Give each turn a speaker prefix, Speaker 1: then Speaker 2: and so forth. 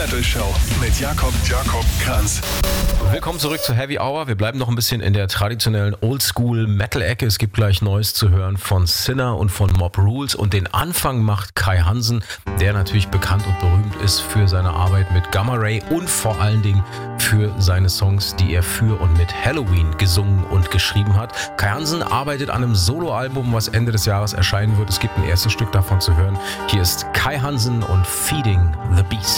Speaker 1: Metal Show mit Jakob Kranz.
Speaker 2: Willkommen zurück zu Heavy Hour. Wir bleiben noch ein bisschen in der traditionellen Oldschool-Metal-Ecke. Es gibt gleich Neues zu hören von Sinner und von Mob Rules. Und den Anfang macht Kai Hansen, der natürlich bekannt und berühmt ist für seine Arbeit mit Gamma Ray und vor allen Dingen für seine Songs, die er für und mit Halloween gesungen und geschrieben hat. Kai Hansen arbeitet an einem Soloalbum, was Ende des Jahres erscheinen wird. Es gibt ein erstes Stück davon zu hören. Hier ist Kai Hansen und Feeding the Beast.